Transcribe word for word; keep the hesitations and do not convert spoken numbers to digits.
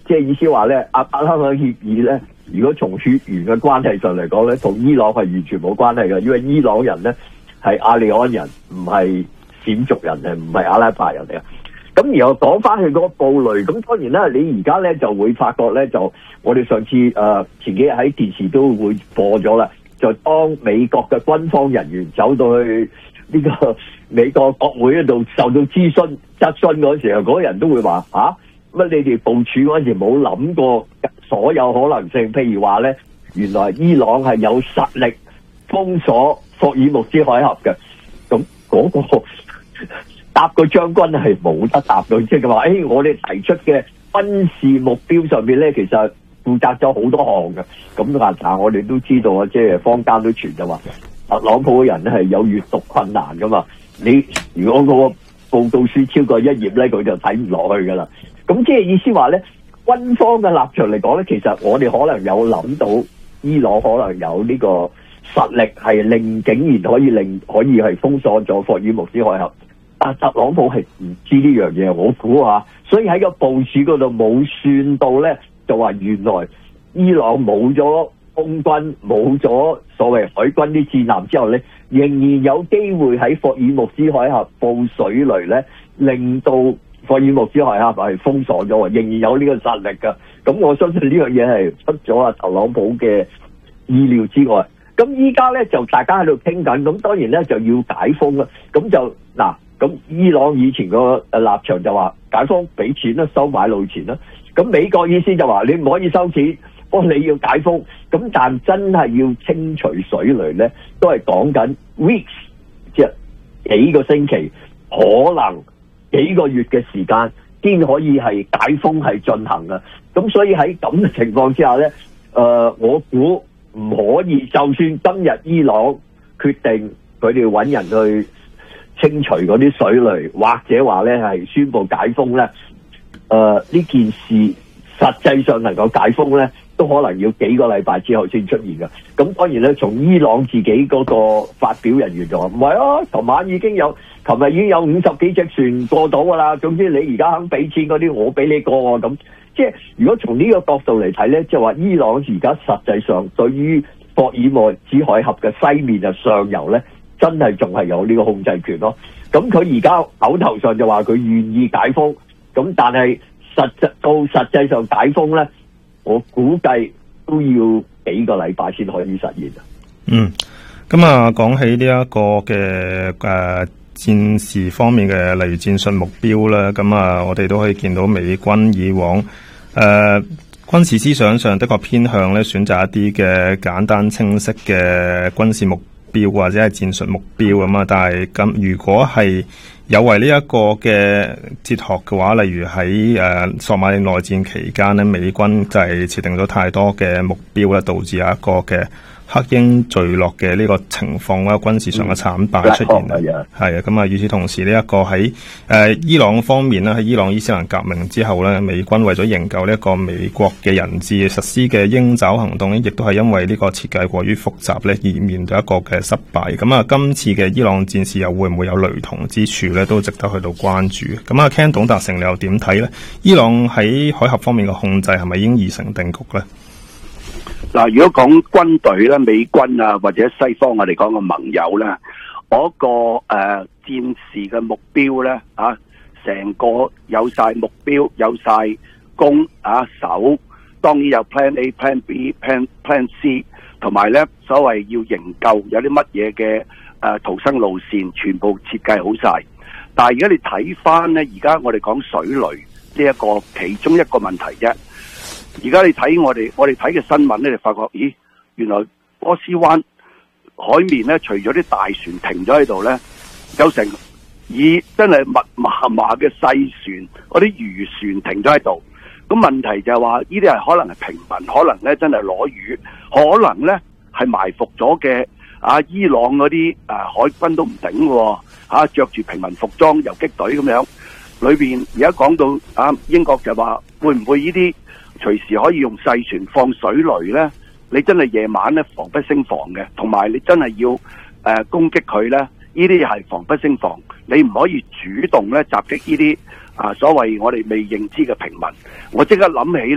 即係意思話咧，阿伯拉罕協議咧，如果從血緣嘅關係上嚟講咧，同伊朗係完全冇關係嘅，因為伊朗人咧係亞利安人，唔係閃族人，係唔係阿拉伯人嚟嘅。咁然後講翻去嗰個布雷，咁當然啦，你而家咧就會發覺咧，就我哋上次誒、呃、前幾日喺電視都會播咗啦，就當美國嘅軍方人員走到去呢個美國國會嗰度受到諮詢質詢嗰時候，嗰人都會話嚇乜你哋部署嗰陣時冇諗過所有可能性，譬如話咧，原來伊朗係有實力封鎖霍爾木茲海峽嘅，咁嗰、嗰個。答個將軍係冇得答到，即係佢話：，誒、哎，我哋提出嘅軍事目標上面咧，其實負責咗好多項嘅。咁啊，但係我哋都知道啊，即係坊間都傳就話，特朗普嘅人咧係有閱讀困難噶嘛。你如果嗰個報告書超過一頁咧，佢就睇唔落去噶啦。咁即係意思話咧，軍方嘅立場嚟講咧，其實我哋可能有諗到伊朗可能有呢個實力係令竟然可以令可以係封鎖咗霍爾木茲海峽。但特朗普係唔知呢樣嘢，我估下，所以喺個部署嗰度冇算到咧，就話原來伊朗冇咗空軍，冇咗所謂海軍啲戰艦之後咧，仍然有機會喺霍爾木茲海峽布水雷咧，令到霍爾木茲海峽係封鎖咗，仍然有呢個實力㗎。咁我相信呢樣嘢係出咗啊特朗普嘅意料之外。咁依家咧就大家喺度傾緊，咁當然咧就要解封啦。咁就嗱。咁伊朗以前個立場就話解封俾錢啦，收買路錢啦。咁美國意思就話你唔可以收錢，不過你要解封。咁但真係要清除水雷咧，都係講緊 weeks， 即係幾個星期，可能幾個月嘅時間先可以係解封係進行嘅。咁所以喺咁嘅情況之下咧，誒、呃，我估唔可以，就算今日伊朗決定佢哋揾人去清除嗰啲水雷，或者話咧係宣布解封咧，誒、呃、呢件事實際上能夠解封咧，都可能要幾個禮拜之後先出現嘅。咁當然咧，從伊朗自己嗰個發表人員就話唔係啊，琴晚已經有，琴日已經有五十幾隻船過到噶啦。總之你而家肯俾錢嗰啲，我俾你過喎。咁即係如果從呢個角度嚟睇咧，即係話伊朗而家實際上對於霍爾木茲海峽嘅西面啊上游咧，真係仲係有呢個控制權咯。咁佢而家口頭上就話佢願意解封，咁但係實際到實際上解封咧，我估計都要幾個禮拜先可以實現。 嗯，咁啊，講起呢一個嘅誒、呃、戰事方面嘅，例如戰術目標啦，咁啊，我哋都可以見到美軍以往誒、呃、軍事思想上的確偏向咧選擇一啲嘅簡單清晰嘅軍事目標標或者係戰術目標咁啊，但係咁如果係有為呢一個嘅哲學嘅話，例如喺誒、呃、索馬里內戰期間咧，美軍就係設定咗太多嘅目標咧，導致有一個嘅黑鷹墜落嘅呢個情況啦，軍事上嘅慘敗出現啦，係啊，咁啊，與此同時呢一個喺誒、呃、伊朗方面咧，喺伊朗伊斯蘭革命之後咧，美軍為咗營救呢一個美國嘅人質實施嘅鷹爪行動咧，亦都係因為呢個設計過於複雜咧，而面對一個嘅失敗。咁啊，今次嘅伊朗戰事又會唔會有雷同之處咧？都值得去到關注。咁啊，Ken 董達成你又點睇咧？伊朗喺海峽方面嘅控制係咪已經已成定局咧？ 嗱，如果講軍隊咧，美軍啊，或者西方我哋講嘅盟友咧，嗰、那個誒、呃、戰事嘅目標咧，啊，成個有晒目標，有晒攻啊守，當然有 Plan A、Plan B、Plan Plan C， 同埋咧所謂要營救有啲乜嘢嘅誒逃生路線，全部設計好晒。但係而家你睇翻咧，而家我哋講水雷呢一個其中一個問題啫。而家你睇我哋我哋睇嘅新聞咧，你發覺咦，原來波斯灣海面咧，除咗啲大船停咗喺度咧，有成以真係密麻麻嘅細船，嗰啲漁船停咗喺度。咁問題就係話，呢啲係可能係平民，可能咧真係攞魚，可能咧係埋伏咗嘅啊！伊朗嗰啲啊海軍都唔頂嘅，嚇著住平民服裝游擊隊咁樣，裏邊而家講到啊英國就話會唔會呢啲？隨時可以用細船放水雷呢，你真係夜晚呢防不勝防嘅，同埋你真係要誒、呃、攻擊佢呢，呢啲係防不勝防，你唔可以主動呢襲擊呢啲啊所謂我哋未認知嘅平民。我即刻諗起